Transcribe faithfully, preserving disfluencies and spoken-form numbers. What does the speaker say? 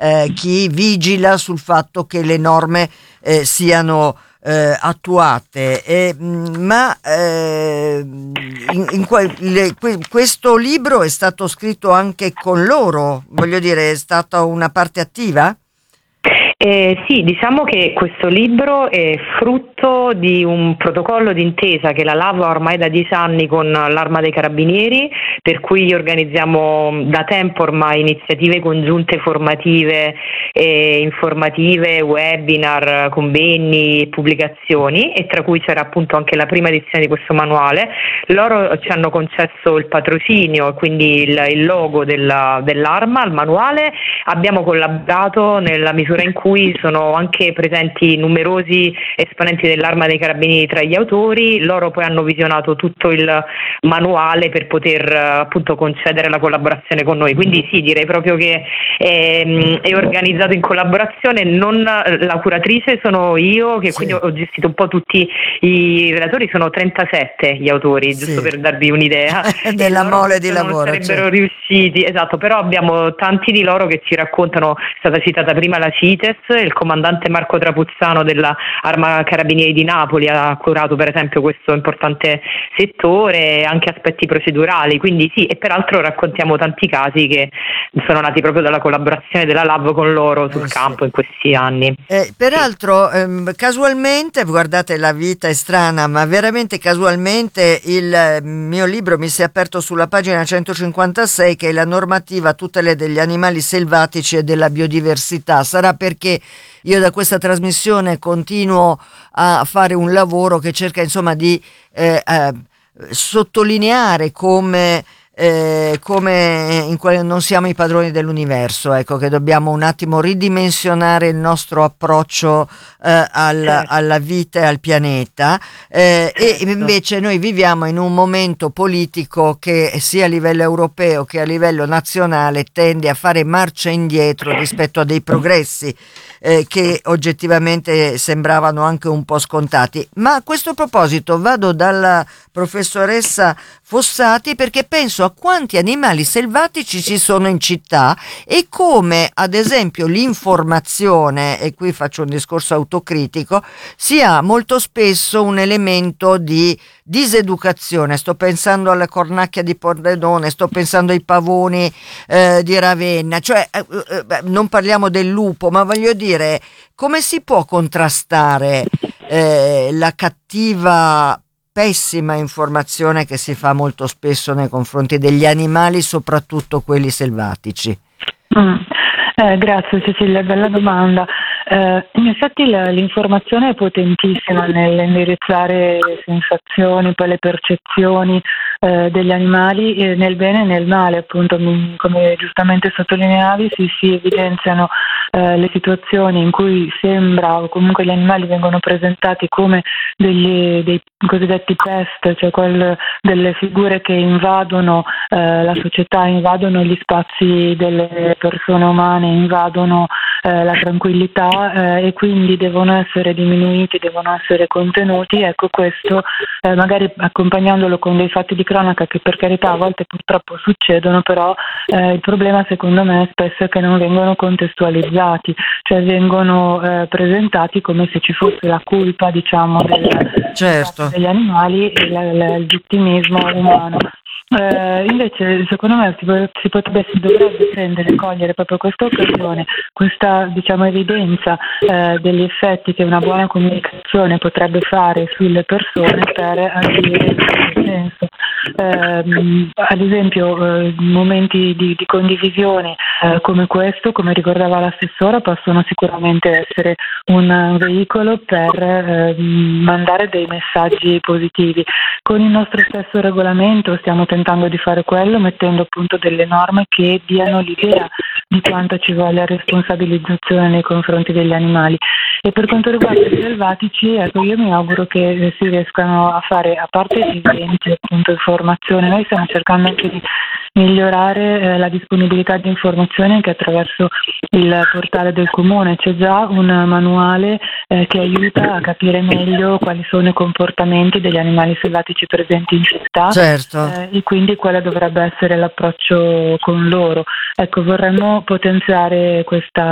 eh, chi vigila sul fatto che le norme eh, siano eh, attuate. E, mh, ma eh, in, in que- le- que- questo libro è stato scritto anche con loro, voglio dire, è stata una parte attiva? Eh, sì, diciamo che questo libro è frutto di un protocollo d'intesa che la LAV ha ormai da dieci anni con l'Arma dei Carabinieri, per cui organizziamo da tempo ormai iniziative congiunte formative e informative, webinar, convegni, pubblicazioni, e tra cui c'era appunto anche la prima edizione di questo manuale. Loro ci hanno concesso il patrocinio, quindi il, il logo della, dell'arma al manuale. Abbiamo collaborato nella misura in cui sono anche presenti numerosi esponenti dell'Arma dei Carabinieri tra gli autori. Loro poi hanno visionato tutto il manuale per poter appunto concedere la collaborazione con noi, quindi sì, direi proprio che è, è organizzato in collaborazione. Non, la curatrice sono io, che sì, quindi ho gestito un po' tutti i relatori, sono trentasette gli autori, sì, giusto per darvi un'idea della mole di lavoro, non sarebbero cioè. riusciti, esatto, però abbiamo tanti di loro che ci raccontano. È stata citata prima la CITES, il comandante Marco Trapuzzano della Arma Carabinieri di Napoli ha curato per esempio questo importante settore, anche aspetti procedurali, quindi sì, e peraltro raccontiamo tanti casi che sono nati proprio dalla collaborazione della LAV con loro sul eh, campo sì. in questi anni. Eh, peraltro ehm, casualmente, guardate, la vita è strana, ma veramente casualmente il eh, mio libro mi si è aperto sulla pagina centocinquantasei, che è la normativa a tutela degli animali selvatici e della biodiversità. Sarà perché io da questa trasmissione continuo a fare un lavoro che cerca insomma di eh, eh, sottolineare come Eh, come in quale non siamo i padroni dell'universo, ecco, che dobbiamo un attimo ridimensionare il nostro approccio eh, al, Certo. alla vita e al pianeta, eh, Certo. e invece noi viviamo in un momento politico che sia a livello europeo che a livello nazionale tende a fare marcia indietro rispetto a dei progressi eh, che oggettivamente sembravano anche un po' scontati. Ma a questo proposito vado dalla professoressa Fossati, perché penso a quanti animali selvatici ci sono in città e come ad esempio l'informazione, e qui faccio un discorso autocritico, sia molto spesso un elemento di diseducazione. Sto pensando alla cornacchia di Pordenone, sto pensando ai pavoni eh, di Ravenna, cioè eh, eh, non parliamo del lupo, ma voglio dire, come si può contrastare eh, la cattiva, pessima informazione che si fa molto spesso nei confronti degli animali, soprattutto quelli selvatici? Mm. Eh, grazie Cecilia, bella domanda. Eh, in effetti la, l'informazione è potentissima nell'indirizzare le sensazioni, poi le percezioni eh, degli animali, eh, nel bene e nel male, appunto, m- come giustamente sottolineavi, si, si evidenziano eh, le situazioni in cui sembra, o comunque gli animali vengono presentati come degli, dei cosiddetti pest, cioè quel, delle figure che invadono eh, la società, invadono gli spazi delle persone umane, invadono eh, la tranquillità eh, e quindi devono essere diminuiti, devono essere contenuti. Ecco, questo eh, magari accompagnandolo con dei fatti di cronaca che per carità a volte purtroppo succedono, però eh, il problema secondo me spesso è che non vengono contestualizzati, cioè vengono eh, presentati come se ci fosse la colpa, diciamo, del, certo. degli animali e la, la, il vittimismo umano. Eh, invece secondo me si, si potrebbe, si dovrebbe prendere e cogliere proprio questa occasione, questa diciamo evidenza eh, degli effetti che una buona comunicazione potrebbe fare sulle persone per agire in questo senso. Eh, ad esempio eh, momenti di, di condivisione eh, come questo, come ricordava l'assessora, possono sicuramente essere un, un veicolo per eh, mandare dei messaggi positivi. Con il nostro stesso regolamento stiamo tentando di fare quello, mettendo appunto delle norme che diano l'idea di quanto ci voglia responsabilizzazione nei confronti degli animali. E per quanto riguarda i selvatici, ecco, io mi auguro che si riescano a fare, a parte eventi, appunto informazione, noi stiamo cercando anche di migliorare eh, la disponibilità di informazioni anche attraverso il portale del comune. C'è già un manuale eh, che aiuta a capire meglio quali sono i comportamenti degli animali selvatici presenti in città, certo. eh, e quindi quale dovrebbe essere l'approccio con loro. Ecco, vorremmo potenziare questa